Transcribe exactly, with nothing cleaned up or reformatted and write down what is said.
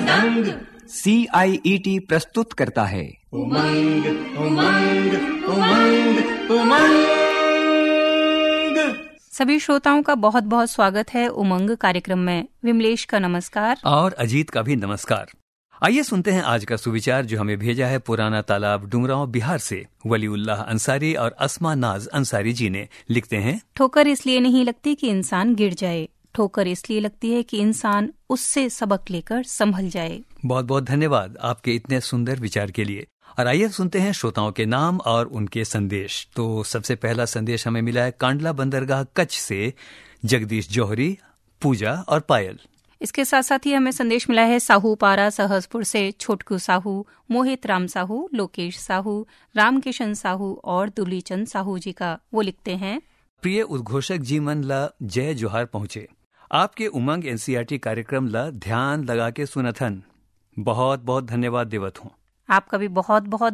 मदंग। सी आई E T प्रस्तुत करता है उमंग उमंग उमंग उमंग। सभी श्रोताओं का बहुत बहुत स्वागत है उमंग कार्यक्रम में। विमलेश का नमस्कार और अजीत का भी नमस्कार। आइए सुनते हैं आज का सुविचार जो हमें भेजा है पुराना तालाब डुमरांव बिहार से वलीउल्लाह अंसारी और अस्मा नाज अंसारी जी ने। लिखते हैं, ठोकर इसलिए नहीं लगती कि इंसान गिर जाए, ठोकर इसलिए लगती है कि इंसान उससे सबक लेकर संभल जाए। बहुत बहुत धन्यवाद आपके इतने सुंदर विचार के लिए। और आइए सुनते हैं श्रोताओं के नाम और उनके संदेश। तो सबसे पहला संदेश हमें मिला है कांडला बंदरगाह कच्छ से जगदीश जौहरी, पूजा और पायल। इसके साथ साथ ही हमें संदेश मिला है साहू पारा सहसपुर से छोटकू साहू, मोहित राम साहू, लोकेश साहू, रामकिशन साहू और दुलीचंद साहू जी का। वो लिखते हैं, प्रिय उद्घोषक जी मन ला जय जोहार पहुँचे। आपके उमंग एनसीईआरटी कार्यक्रम ला ध्यान लगा के सुनथन। बहुत बहुत धन्यवाद देवत हूँ। आपका भी बहुत बहुत